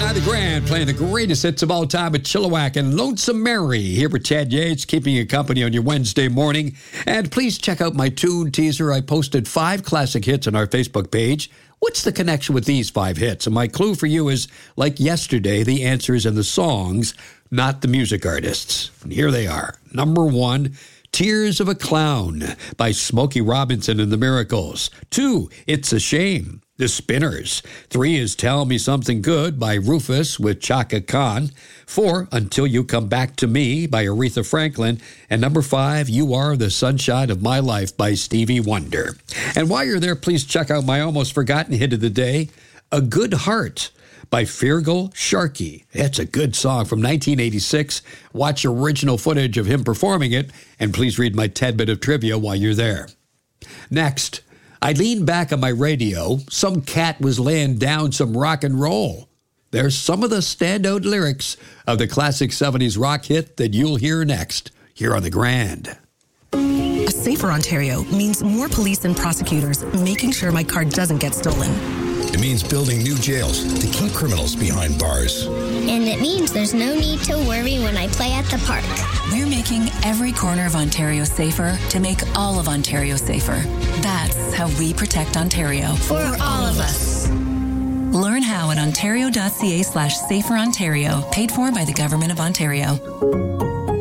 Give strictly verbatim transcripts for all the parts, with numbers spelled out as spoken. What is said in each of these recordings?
are the Grand, playing the greatest hits of all time with Chilliwack and Lonesome Mary. Here with Chad Yates, keeping you company on your Wednesday morning. And please check out my tune teaser. I posted five classic hits on our Facebook page. What's the connection with these five hits? And my clue for you is, like yesterday, the answer is in the songs, not the music artists. And here they are. Number one, Tears of a Clown by Smokey Robinson and the Miracles. Two, It's a Shame, The Spinners. Three is Tell Me Something Good by Rufus with Chaka Khan. Four, Until You Come Back to Me by Aretha Franklin. And number five, You Are the Sunshine of My Life by Stevie Wonder. And while you're there, please check out my almost forgotten hit of the day, A Good Heart by Feargal Sharkey. It's a good song from nineteen eighty-six. Watch original footage of him performing it, and please read my tidbit of trivia while you're there. Next, I leaned back on my radio. Some cat was laying down some rock and roll. There's some of the standout lyrics of the classic seventies rock hit that you'll hear next, here on The Grand. A safer Ontario means more police and prosecutors making sure my car doesn't get stolen. It means building new jails to keep criminals behind bars. And it means there's no need to worry when I play at the park. We're making every corner of Ontario safer to make all of Ontario safer. That's how we protect Ontario. For all of us. Learn how at ontario.ca slash safer Ontario, paid for by the Government of Ontario.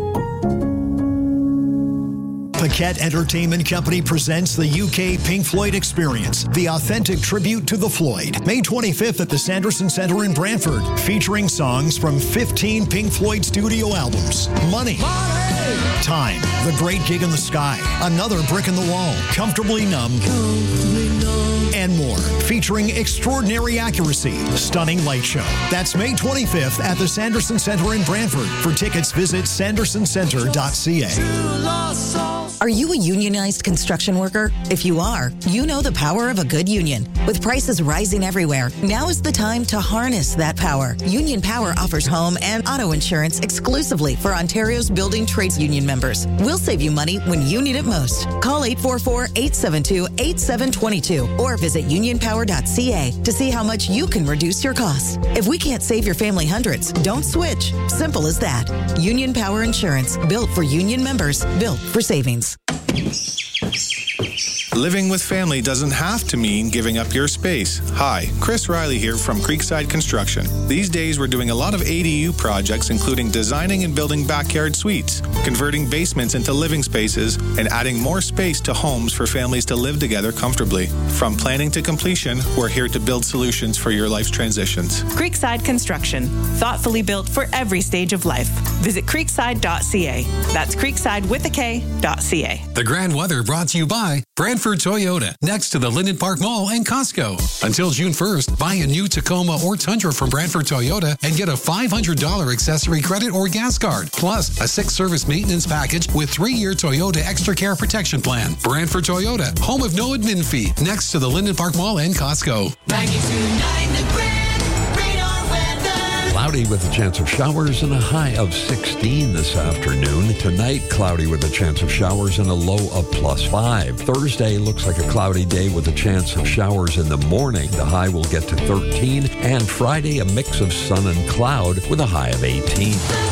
Paquette Entertainment Company presents the U K Pink Floyd Experience, the authentic tribute to the Floyd. May twenty-fifth at the Sanderson Centre in Brantford, featuring songs from fifteen Pink Floyd studio albums. Money, Money. Time, The Great Gig in the Sky, Another Brick in the Wall, Comfortably Numb, Comfortably Numb, and more. Featuring extraordinary accuracy, stunning light show. That's May twenty-fifth at the Sanderson Centre in Brantford. For tickets, visit sanderson centre dot c a. Are you a unionized construction worker? If you are, you know the power of a good union. With prices rising everywhere, now is the time to harness that power. Union Power offers home and auto insurance exclusively for Ontario's building trades union members. We'll save you money when you need it most. Call eight four four, eight seven two, eight seven two two or visit union power dot c a to see how much you can reduce your costs. If we can't save your family hundreds, don't switch. Simple as that. Union Power Insurance, built for union members, built for savings. Living with family doesn't have to mean giving up your space. Hi, Chris Riley here from Creekside Construction. These days we're doing a lot of A D U projects, including designing and building backyard suites, converting basements into living spaces, and adding more space to homes for families to live together comfortably. From planning to completion, we're here to build solutions for your life's transitions. Creekside Construction, thoughtfully built for every stage of life. Visit creekside dot c a. That's creekside with a K, dot C A. The Grand Weather brought to you by Brantford Toyota, next to the Linden Park Mall and Costco. Until June first, buy a new Tacoma or Tundra from Brantford Toyota and get a five hundred dollars accessory credit or gas card, plus a six-service maintenance package with three-year Toyota Extra Care Protection Plan. Brantford Toyota, home of no admin fee, next to the Linden Park Mall and Costco. ninety-two point nine The Grand, radar weather. Cloudy with a chance of showers and a high of sixteen this afternoon. Tonight, cloudy with a chance of showers and a low of plus five. Thursday looks like a cloudy day with a chance of showers in the morning. The high will get to thirteen. And Friday, a mix of sun and cloud with a high of eighteen.